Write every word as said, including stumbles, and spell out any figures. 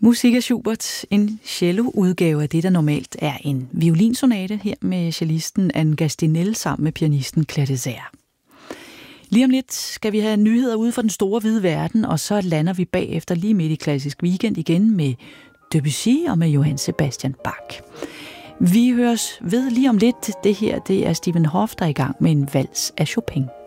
Musik af Schubert, en cello-udgave af det, der normalt er en violinsonate, her med cellisten Anne Gastinel sammen med pianisten Claire Desaire. Lige om lidt skal vi have nyheder ude fra den store hvide verden, og så lander vi bagefter lige midt i klassisk weekend igen med Debussy og med Johann Sebastian Bach. Vi høres ved lige om lidt. Det her, det er Stephen Hoff, der er i gang med en vals af Chopin.